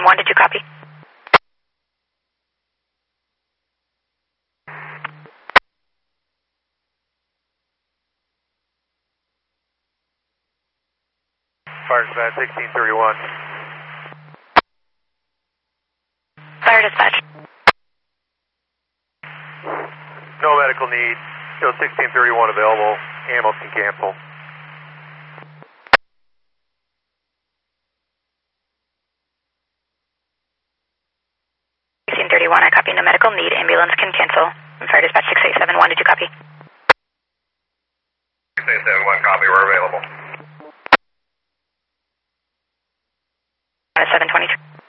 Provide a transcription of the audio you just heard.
1671, did you copy? Fire dispatch 1631. Fire dispatch. No medical need. Show 1631 available. Ambulance can cancel. 1631, I copy. No medical need. Ambulance can cancel. Fire dispatch 6871, did you copy? 6871, copy. We're available. 723.